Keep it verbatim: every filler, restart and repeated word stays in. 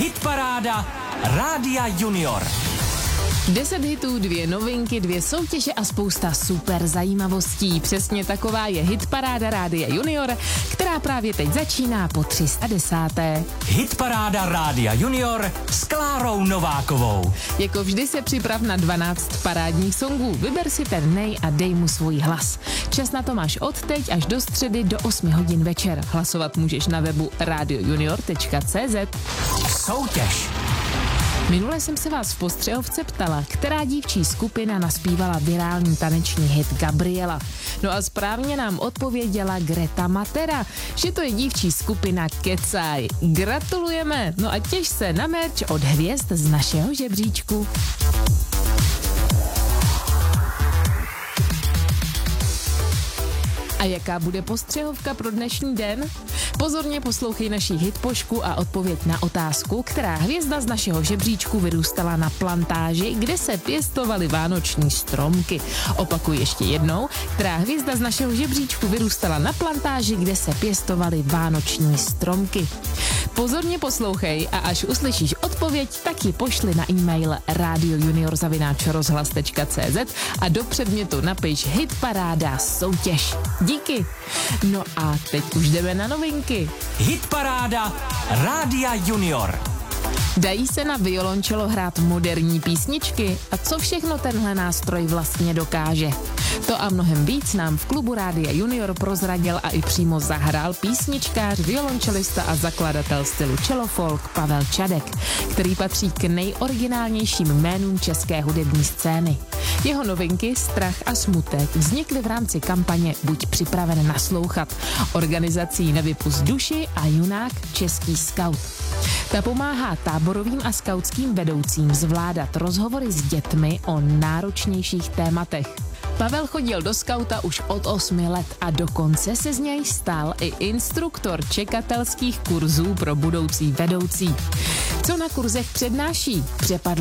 Hitparáda Rádia Junior. Deset hitů, dvě novinky, dvě soutěže a spousta super zajímavostí. Přesně taková je Hitparáda Rádia Junior, která právě teď začíná po tři sta desáté. Hitparáda Rádia Junior s Klárou Novákovou. Jako vždy se připrav na dvanáct parádních songů. Vyber si ten nej a dej mu svůj hlas. Čas na to máš od teď až do středy do osmi hodin večer. Hlasovat můžeš na webu radio junior tečka cé zet. Soutěž. Minule jsem se vás v postřehovce ptala, která dívčí skupina naspívala virální taneční hit Gabriela. No a správně nám odpověděla Greta Matera, že to je dívčí skupina Kecaj. Gratulujeme, no a těš se na merch od hvězd z našeho žebříčku. A jaká bude postřehovka pro dnešní den? Pozorně poslouchej naší hitpošku a odpověď na otázku, která hvězda z našeho žebříčku vyrůstala na plantáži, kde se pěstovaly vánoční stromky. Opakuji ještě jednou, která hvězda z našeho žebříčku vyrůstala na plantáži, kde se pěstovaly vánoční stromky. Pozorně poslouchej a až uslyšíš odpověď, tak ji pošli na e-mail radiojunior zavináč rozhlas tečka cé zet a do předmětu napiš Hitparáda soutěž. Díky. No a teď už jdeme na novinky. Hitparáda Rádia Junior. Dají se na violončelo hrát moderní písničky? A co všechno tenhle nástroj vlastně dokáže? To a mnohem víc nám v klubu Rádia Junior prozradil a i přímo zahrál písničkář, violončelista a zakladatel stylu cello folk Pavel Čadek, který patří k nejoriginálnějším jménům české hudební scény. Jeho novinky Strach a smutek vznikly v rámci kampaně Buď připraven naslouchat, organizací Nevypusť duši a Junák Český skaut. Ta pomáhá táborovým a skautským vedoucím zvládat rozhovory s dětmi o náročnějších tématech. Pavel chodil do skauta už od osmi let a dokonce se z něj stal i instruktor čekatelských kurzů pro budoucí vedoucí. Co na kurzech přednáší? Přepadl